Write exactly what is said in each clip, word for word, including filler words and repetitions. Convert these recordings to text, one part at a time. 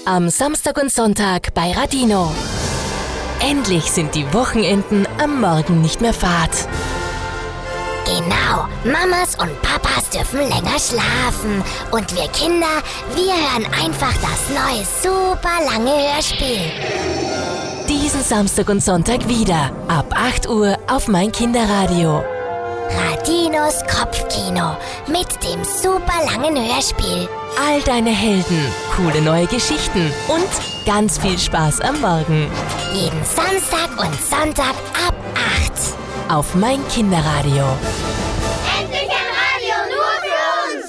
Am Samstag und Sonntag bei Radino. Endlich sind die Wochenenden am Morgen nicht mehr fad. Genau, Mamas und Papas dürfen länger schlafen. Und wir Kinder, wir hören einfach das neue, super lange Hörspiel. Diesen Samstag und Sonntag wieder, ab acht Uhr auf mein Kinderradio. Radinos Kopfkino mit dem super langen Hörspiel. All deine Helden, coole neue Geschichten und ganz viel Spaß am Morgen. Jeden Samstag und Sonntag ab acht. Auf mein Kinderradio. Endlich ein Radio nur für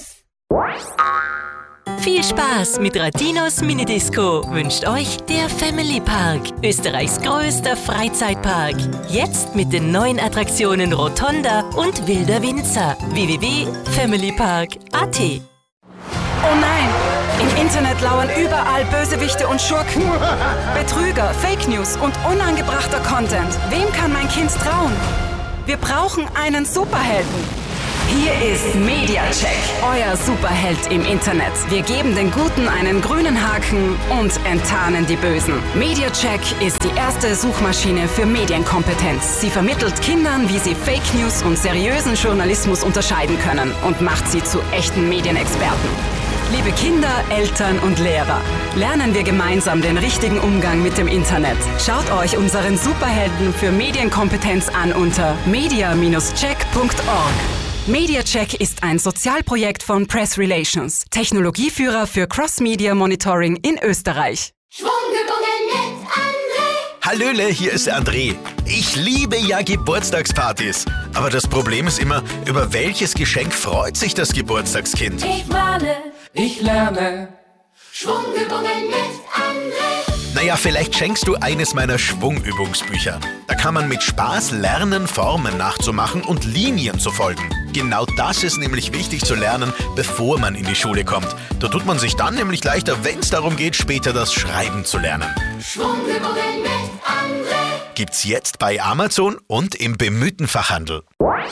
uns. Viel Spaß mit Radinos Minidisco wünscht euch der Family Park, Österreichs größter Freizeitpark. Jetzt mit den neuen Attraktionen Rotonda und Wilder Winzer. w w w punkt family park punkt a t. Oh nein! Im Internet lauern überall Bösewichte und Schurken. Betrüger, Fake News und unangebrachter Content. Wem kann mein Kind trauen? Wir brauchen einen Superhelden. Hier ist MediaCheck, euer Superheld im Internet. Wir geben den Guten einen grünen Haken und enttarnen die Bösen. MediaCheck ist die erste Suchmaschine für Medienkompetenz. Sie vermittelt Kindern, wie sie Fake News und seriösen Journalismus unterscheiden können und macht sie zu echten Medienexperten. Liebe Kinder, Eltern und Lehrer, lernen wir gemeinsam den richtigen Umgang mit dem Internet. Schaut euch unseren Superhelden für Medienkompetenz an unter media check punkt org. MediaCheck ist ein Sozialprojekt von Press Relations, Technologieführer für Cross-Media Monitoring in Österreich. Schwungübungen mit André. Hallöle, hier ist der André. Ich liebe ja Geburtstagspartys. Aber das Problem ist immer, über welches Geschenk freut sich das Geburtstagskind? Ich male, ich lerne. Schwungübungen mit André. Naja, vielleicht schenkst du eines meiner Schwungübungsbücher. Da kann man mit Spaß lernen, Formen nachzumachen und Linien zu folgen. Genau das ist nämlich wichtig zu lernen, bevor man in die Schule kommt. Da tut man sich dann nämlich leichter, wenn es darum geht, später das Schreiben zu lernen. Schwungübungen mit André. Gibt's jetzt bei Amazon und im bemühten Fachhandel.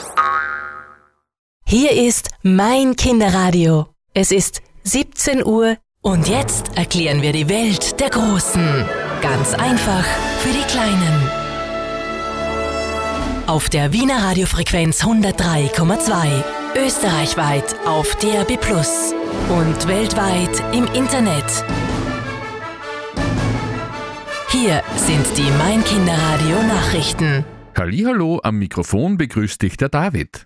Hier ist mein Kinderradio. Es ist siebzehn Uhr und jetzt erklären wir die Welt der Großen. Ganz einfach für die Kleinen. Auf der Wiener Radiofrequenz hundertdrei Komma zwei, österreichweit auf D A B plus und weltweit im Internet. Hier sind die Mein Kinderradio Nachrichten. Hallihallo, am Mikrofon begrüßt dich der David.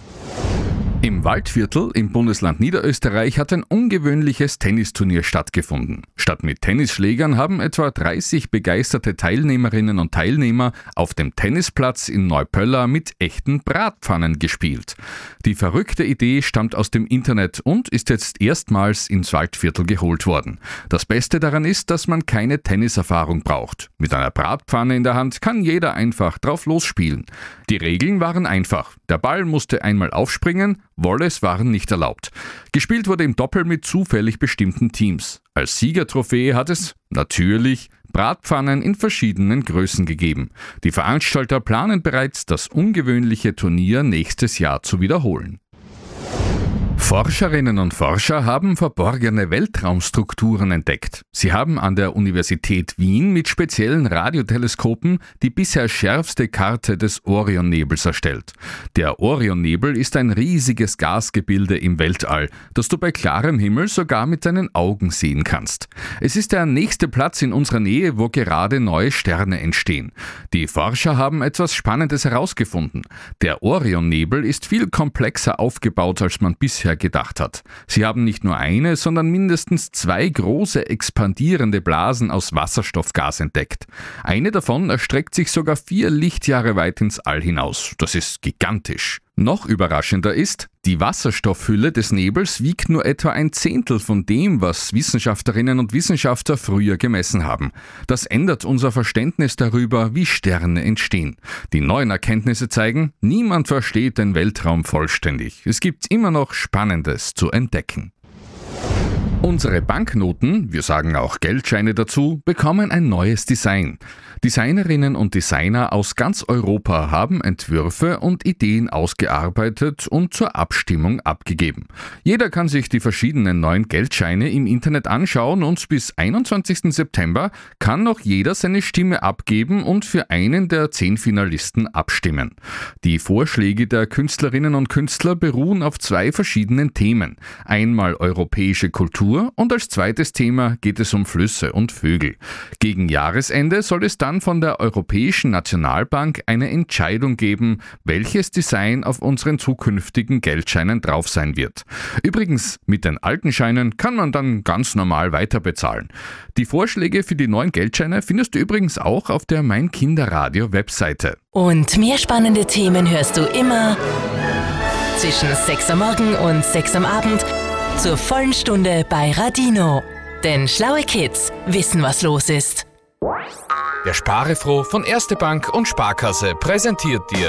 Im Waldviertel im Bundesland Niederösterreich hat ein ungewöhnliches Tennisturnier stattgefunden. Statt mit Tennisschlägern haben etwa dreißig begeisterte Teilnehmerinnen und Teilnehmer auf dem Tennisplatz in Neupöller mit echten Bratpfannen gespielt. Die verrückte Idee stammt aus dem Internet und ist jetzt erstmals ins Waldviertel geholt worden. Das Beste daran ist, dass man keine Tenniserfahrung braucht. Mit einer Bratpfanne in der Hand kann jeder einfach drauf losspielen. Die Regeln waren einfach. Der Ball musste einmal aufspringen, Volleys waren nicht erlaubt. Gespielt wurde im Doppel mit zufällig bestimmten Teams. Als Siegertrophäe hat es, natürlich, Bratpfannen in verschiedenen Größen gegeben. Die Veranstalter planen bereits, das ungewöhnliche Turnier nächstes Jahr zu wiederholen. Forscherinnen und Forscher haben verborgene Weltraumstrukturen entdeckt. Sie haben an der Universität Wien mit speziellen Radioteleskopen die bisher schärfste Karte des Orionnebels erstellt. Der Orionnebel ist ein riesiges Gasgebilde im Weltall, das du bei klarem Himmel sogar mit deinen Augen sehen kannst. Es ist der nächste Platz in unserer Nähe, wo gerade neue Sterne entstehen. Die Forscher haben etwas Spannendes herausgefunden. Der Orionnebel ist viel komplexer aufgebaut, als man bisher gedacht hat. Sie haben nicht nur eine, sondern mindestens zwei große expandierende Blasen aus Wasserstoffgas entdeckt. Eine davon erstreckt sich sogar vier Lichtjahre weit ins All hinaus. Das ist gigantisch. Noch überraschender ist, die Wasserstoffhülle des Nebels wiegt nur etwa ein Zehntel von dem, was Wissenschaftlerinnen und Wissenschaftler früher gemessen haben. Das ändert unser Verständnis darüber, wie Sterne entstehen. Die neuen Erkenntnisse zeigen, niemand versteht den Weltraum vollständig. Es gibt immer noch Spannendes zu entdecken. Unsere Banknoten, wir sagen auch Geldscheine dazu, bekommen ein neues Design. Designerinnen und Designer aus ganz Europa haben Entwürfe und Ideen ausgearbeitet und zur Abstimmung abgegeben. Jeder kann sich die verschiedenen neuen Geldscheine im Internet anschauen und bis einundzwanzigsten September kann noch jeder seine Stimme abgeben und für einen der zehn Finalisten abstimmen. Die Vorschläge der Künstlerinnen und Künstler beruhen auf zwei verschiedenen Themen. Einmal europäische Kultur und als zweites Thema geht es um Flüsse und Vögel. Gegen Jahresende soll es dann von der Europäischen Nationalbank eine Entscheidung geben, welches Design auf unseren zukünftigen Geldscheinen drauf sein wird. Übrigens, mit den alten Scheinen kann man dann ganz normal weiterbezahlen. Die Vorschläge für die neuen Geldscheine findest du übrigens auch auf der Mein Kinderradio Webseite. Und mehr spannende Themen hörst du immer zwischen sechs am Morgen und sechs am Abend zur vollen Stunde bei Radino. Denn schlaue Kids wissen, was los ist. Der Sparefroh von Erste Bank und Sparkasse präsentiert dir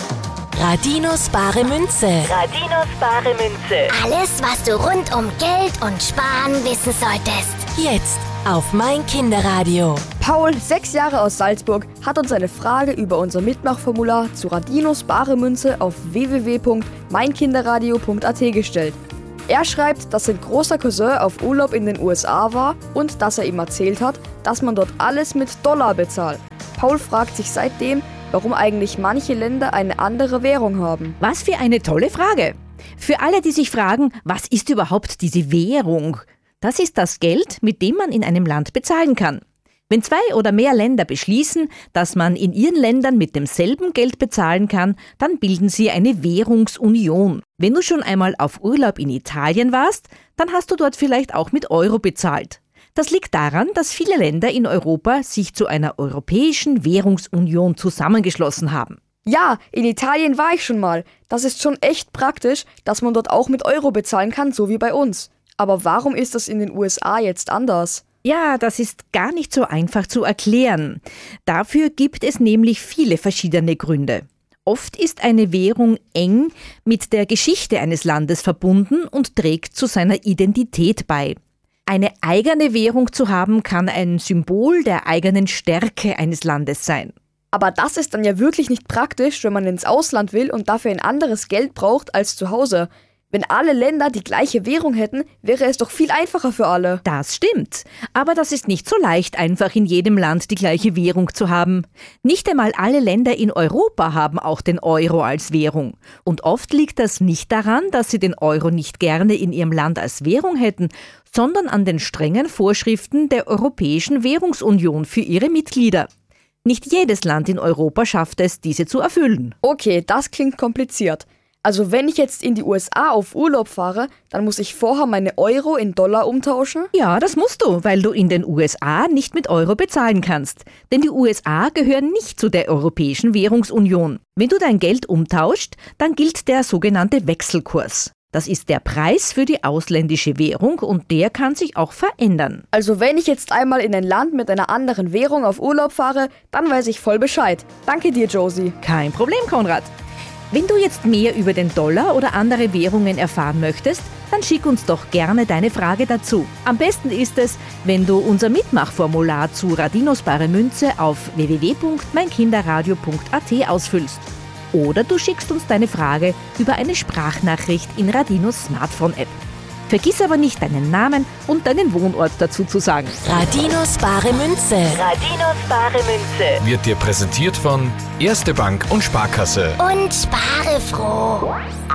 Radinos bare Münze. Radinos bare Münze. Alles, was du rund um Geld und Sparen wissen solltest. Jetzt auf Mein Kinderradio. Paul, sechs Jahre aus Salzburg, hat uns eine Frage über unser Mitmachformular zu Radinos bare Münze auf w w w punkt mein kinderradio punkt a t gestellt. Er schreibt, dass sein großer Cousin auf Urlaub in den U S A war und dass er ihm erzählt hat, dass man dort alles mit Dollar bezahlt. Paul fragt sich seitdem, warum eigentlich manche Länder eine andere Währung haben. Was für eine tolle Frage. Für alle, die sich fragen, was ist überhaupt diese Währung? Das ist das Geld, mit dem man in einem Land bezahlen kann. Wenn zwei oder mehr Länder beschließen, dass man in ihren Ländern mit demselben Geld bezahlen kann, dann bilden sie eine Währungsunion. Wenn du schon einmal auf Urlaub in Italien warst, dann hast du dort vielleicht auch mit Euro bezahlt. Das liegt daran, dass viele Länder in Europa sich zu einer europäischen Währungsunion zusammengeschlossen haben. Ja, in Italien war ich schon mal. Das ist schon echt praktisch, dass man dort auch mit Euro bezahlen kann, so wie bei uns. Aber warum ist das in den U S A jetzt anders? Ja, das ist gar nicht so einfach zu erklären. Dafür gibt es nämlich viele verschiedene Gründe. Oft ist eine Währung eng mit der Geschichte eines Landes verbunden und trägt zu seiner Identität bei. Eine eigene Währung zu haben, kann ein Symbol der eigenen Stärke eines Landes sein. Aber das ist dann ja wirklich nicht praktisch, wenn man ins Ausland will und dafür ein anderes Geld braucht als zu Hause. Wenn alle Länder die gleiche Währung hätten, wäre es doch viel einfacher für alle. Das stimmt. Aber das ist nicht so leicht, einfach in jedem Land die gleiche Währung zu haben. Nicht einmal alle Länder in Europa haben auch den Euro als Währung. Und oft liegt das nicht daran, dass sie den Euro nicht gerne in ihrem Land als Währung hätten, sondern an den strengen Vorschriften der Europäischen Währungsunion für ihre Mitglieder. Nicht jedes Land in Europa schafft es, diese zu erfüllen. Okay, das klingt kompliziert. Also wenn ich jetzt in die U S A auf Urlaub fahre, dann muss ich vorher meine Euro in Dollar umtauschen? Ja, das musst du, weil du in den U S A nicht mit Euro bezahlen kannst. Denn die U S A gehören nicht zu der Europäischen Währungsunion. Wenn du dein Geld umtauscht, dann gilt der sogenannte Wechselkurs. Das ist der Preis für die ausländische Währung und der kann sich auch verändern. Also wenn ich jetzt einmal in ein Land mit einer anderen Währung auf Urlaub fahre, dann weiß ich voll Bescheid. Danke dir, Josie. Kein Problem, Konrad. Wenn du jetzt mehr über den Dollar oder andere Währungen erfahren möchtest, dann schick uns doch gerne deine Frage dazu. Am besten ist es, wenn du unser Mitmachformular zu Radinos bare Münze auf w w w punkt mein kinderradio punkt a t ausfüllst. Oder du schickst uns deine Frage über eine Sprachnachricht in Radinos Smartphone-App. Vergiss aber nicht, deinen Namen und deinen Wohnort dazu zu sagen. Radinos bare Münze. Radinos bare Münze. wird dir präsentiert von Erste Bank und Sparkasse. Und spare froh.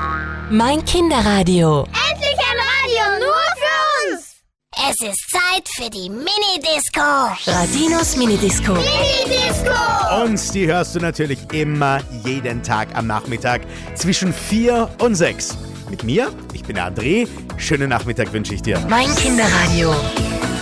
Mein Kinderradio. Endlich ein Radio nur für uns. Es ist Zeit für die Mini-Disco. Radinos Minidisco. Mini-Disco. Und die hörst du natürlich immer, jeden Tag am Nachmittag zwischen vier und sechs. Mit mir, ich bin der André. Schönen Nachmittag wünsche ich dir. Mein Kinderradio.